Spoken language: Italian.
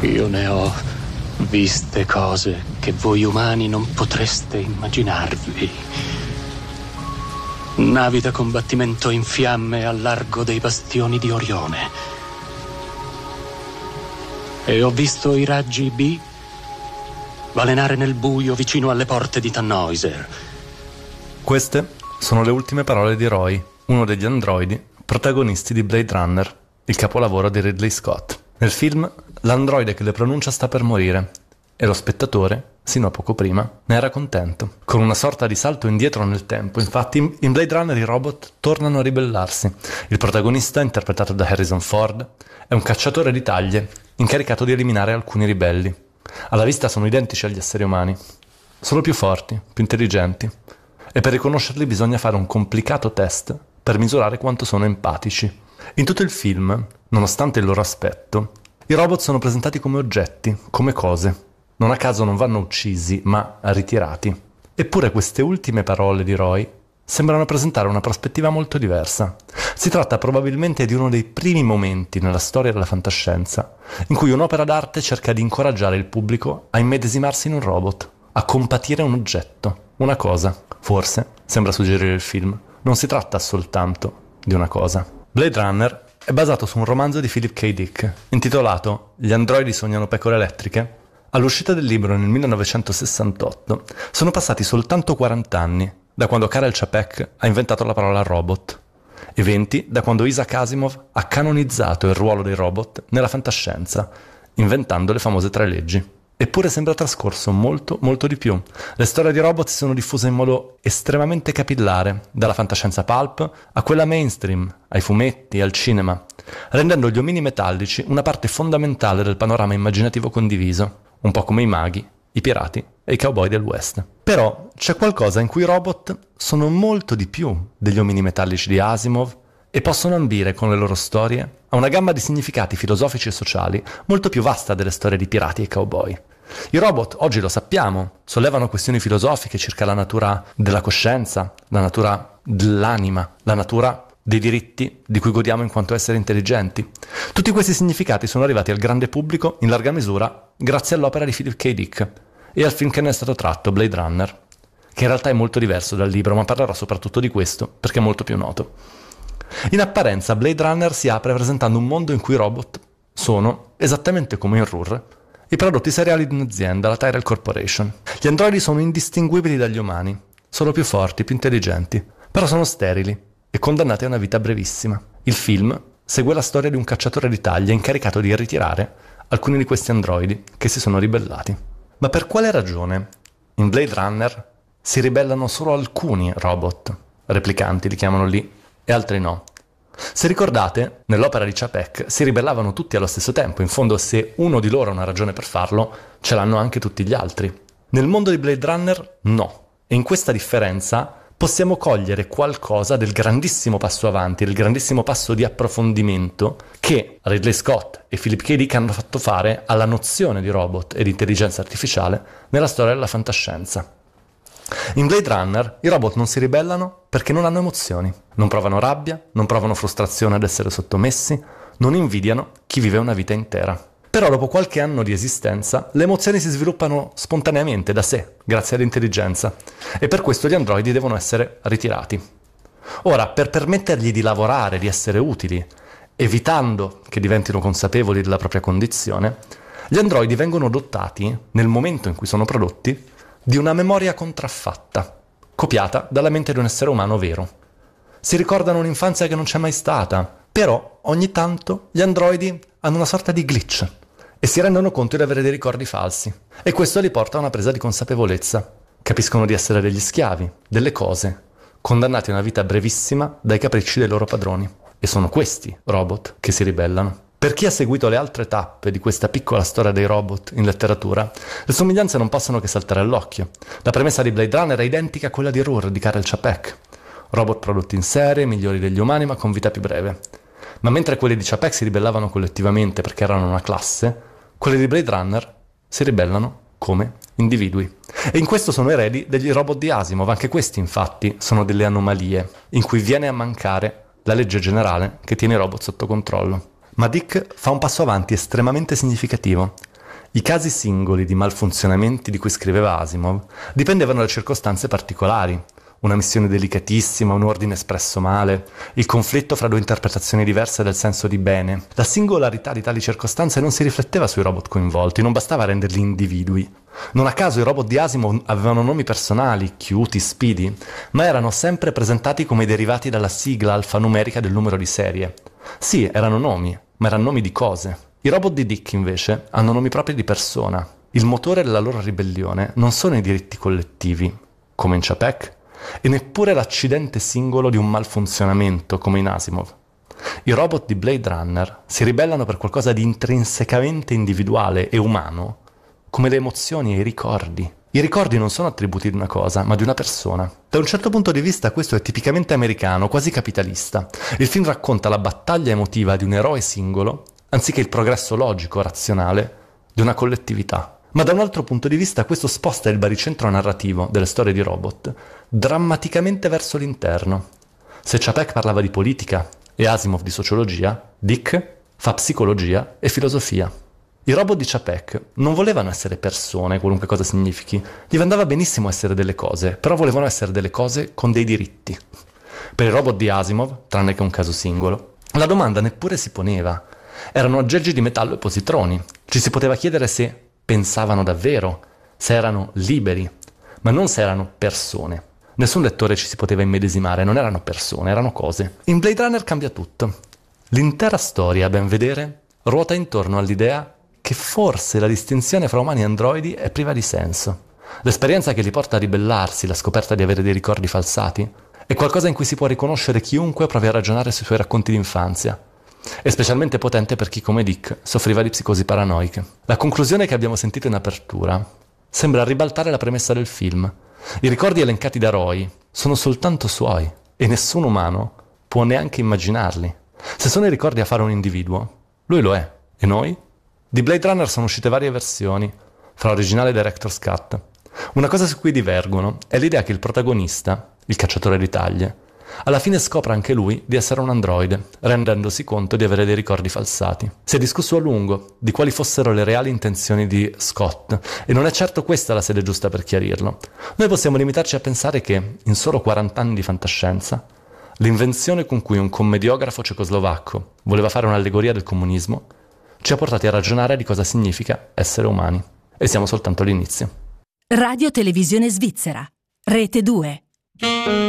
Io ne ho viste cose che voi umani non potreste immaginarvi. Navi da combattimento in fiamme al largo dei bastioni di Orione. E ho visto i raggi B balenare nel buio vicino alle porte di Tannhäuser. Queste sono le ultime parole di Roy, uno degli androidi protagonisti di Blade Runner, il capolavoro di Ridley Scott. Nel film, l'androide che le pronuncia sta per morire e lo spettatore, sino a poco prima, ne era contento. Con una sorta di salto indietro nel tempo, infatti, in Blade Runner i robot tornano a ribellarsi. Il protagonista, interpretato da Harrison Ford, è un cacciatore di taglie, incaricato di eliminare alcuni ribelli. Alla vista sono identici agli esseri umani. Sono più forti, più intelligenti. E per riconoscerli bisogna fare un complicato test per misurare quanto sono empatici. In tutto il film, nonostante il loro aspetto, i robot sono presentati come oggetti, come cose. Non a caso non vanno uccisi, ma ritirati. Eppure queste ultime parole di Roy sembrano presentare una prospettiva molto diversa. Si tratta probabilmente di uno dei primi momenti nella storia della fantascienza in cui un'opera d'arte cerca di incoraggiare il pubblico a immedesimarsi in un robot, a compatire un oggetto, una cosa. Forse, sembra suggerire il film, non si tratta soltanto di una cosa. Blade Runner è basato su un romanzo di Philip K. Dick, intitolato Gli androidi sognano pecore elettriche. All'uscita del libro nel 1968 sono passati soltanto 40 anni da quando Karel Čapek ha inventato la parola robot, e 20 da quando Isaac Asimov ha canonizzato il ruolo dei robot nella fantascienza, inventando le famose 3 leggi. Eppure sembra trascorso molto, molto di più. Le storie di robot si sono diffuse in modo estremamente capillare, dalla fantascienza pulp a quella mainstream, ai fumetti, al cinema, rendendo gli omini metallici una parte fondamentale del panorama immaginativo condiviso, un po' come i maghi, i pirati e i cowboy del West. Però c'è qualcosa in cui i robot sono molto di più degli omini metallici di Asimov e possono ambire con le loro storie a una gamma di significati filosofici e sociali molto più vasta delle storie di pirati e cowboy. I robot, oggi lo sappiamo, sollevano questioni filosofiche circa la natura della coscienza, la natura dell'anima, la natura dei diritti di cui godiamo in quanto esseri intelligenti. Tutti questi significati sono arrivati al grande pubblico in larga misura grazie all'opera di Philip K. Dick e al film che ne è stato tratto, Blade Runner, che in realtà è molto diverso dal libro, ma parlerò soprattutto di questo perché è molto più noto. In apparenza Blade Runner si apre presentando un mondo in cui i robot sono, esattamente come in RUR, i prodotti seriali di un'azienda, la Tyrell Corporation. Gli androidi sono indistinguibili dagli umani, sono più forti, più intelligenti, però sono sterili e condannati a una vita brevissima. Il film segue la storia di un cacciatore di taglie incaricato di ritirare alcuni di questi androidi che si sono ribellati. Ma per quale ragione in Blade Runner si ribellano solo alcuni robot, replicanti li chiamano lì, e altri no? Se ricordate, nell'opera di Čapek si ribellavano tutti allo stesso tempo. In fondo, se uno di loro ha una ragione per farlo, ce l'hanno anche tutti gli altri. Nel mondo di Blade Runner, no. E in questa differenza possiamo cogliere qualcosa del grandissimo passo avanti, del grandissimo passo di approfondimento che Ridley Scott e Philip K. Dick hanno fatto fare alla nozione di robot e di intelligenza artificiale nella storia della fantascienza. In Blade Runner i robot non si ribellano perché non hanno emozioni, non provano rabbia, non provano frustrazione ad essere sottomessi, non invidiano chi vive una vita intera. Però dopo qualche anno di esistenza le emozioni si sviluppano spontaneamente da sé, grazie all'intelligenza, e per questo gli androidi devono essere ritirati. Ora, per permettergli di lavorare, di essere utili, evitando che diventino consapevoli della propria condizione, gli androidi vengono dotati, nel momento in cui sono prodotti, di una memoria contraffatta, copiata dalla mente di un essere umano vero. Si ricordano un'infanzia che non c'è mai stata, però ogni tanto gli androidi hanno una sorta di glitch e si rendono conto di avere dei ricordi falsi. E questo li porta a una presa di consapevolezza. Capiscono di essere degli schiavi, delle cose, condannati a una vita brevissima dai capricci dei loro padroni. E sono questi robot che si ribellano. Per chi ha seguito le altre tappe di questa piccola storia dei robot in letteratura, le somiglianze non possono che saltare all'occhio. La premessa di Blade Runner è identica a quella di RUR di Karel Čapek. Robot prodotti in serie, migliori degli umani ma con vita più breve. Ma mentre quelli di Čapek si ribellavano collettivamente perché erano una classe, quelli di Blade Runner si ribellano come individui. E in questo sono eredi degli robot di Asimov. Anche questi infatti sono delle anomalie in cui viene a mancare la legge generale che tiene i robot sotto controllo. Ma Dick fa un passo avanti estremamente significativo. I casi singoli di malfunzionamenti di cui scriveva Asimov dipendevano da circostanze particolari. Una missione delicatissima, un ordine espresso male, il conflitto fra due interpretazioni diverse del senso di bene. La singolarità di tali circostanze non si rifletteva sui robot coinvolti, non bastava renderli individui. Non a caso i robot di Asimov avevano nomi personali, Cutie, Speedy, ma erano sempre presentati come derivati dalla sigla alfanumerica del numero di serie. Sì, erano nomi, ma erano nomi di cose. I robot di Dick, invece, hanno nomi propri di persona. Il motore della loro ribellione non sono i diritti collettivi, come in Chapek, e neppure l'accidente singolo di un malfunzionamento, come in Asimov. I robot di Blade Runner si ribellano per qualcosa di intrinsecamente individuale e umano, come le emozioni e i ricordi. I ricordi non sono attributi di una cosa, ma di una persona. Da un certo punto di vista questo è tipicamente americano, quasi capitalista. Il film racconta la battaglia emotiva di un eroe singolo, anziché il progresso logico, razionale, di una collettività. Ma da un altro punto di vista questo sposta il baricentro narrativo delle storie di robot drammaticamente verso l'interno. Se Chapek parlava di politica e Asimov di sociologia, Dick fa psicologia e filosofia. I robot di Chapek non volevano essere persone, qualunque cosa significhi. Gli andava benissimo essere delle cose, però volevano essere delle cose con dei diritti. Per i robot di Asimov, tranne che un caso singolo, la domanda neppure si poneva. Erano aggeggi di metallo e positroni. Ci si poteva chiedere se pensavano davvero, se erano liberi, ma non se erano persone. Nessun lettore ci si poteva immedesimare, non erano persone, erano cose. In Blade Runner cambia tutto. L'intera storia, a ben vedere, ruota intorno all'idea che forse la distinzione fra umani e androidi è priva di senso. L'esperienza che li porta a ribellarsi, la scoperta di avere dei ricordi falsati, è qualcosa in cui si può riconoscere chiunque provi a ragionare sui suoi racconti d'infanzia. È specialmente potente per chi come Dick soffriva di psicosi paranoiche. La conclusione che abbiamo sentito in apertura sembra ribaltare la premessa del film. I ricordi elencati da Roy sono soltanto suoi e nessun umano può neanche immaginarli. Se sono i ricordi a fare un individuo, lui lo è. E noi? Di Blade Runner sono uscite varie versioni, fra originale e Director's Cut. Una cosa su cui divergono è l'idea che il protagonista, il cacciatore di taglie, alla fine scopre anche lui di essere un androide, rendendosi conto di avere dei ricordi falsati. Si è discusso a lungo di quali fossero le reali intenzioni di Scott, e non è certo questa la sede giusta per chiarirlo. Noi possiamo limitarci a pensare che, in solo 40 anni di fantascienza, l'invenzione con cui un commediografo cecoslovacco voleva fare un'allegoria del comunismo ci ha portati a ragionare di cosa significa essere umani. E siamo soltanto all'inizio. Radio Televisione Svizzera, Rete 2.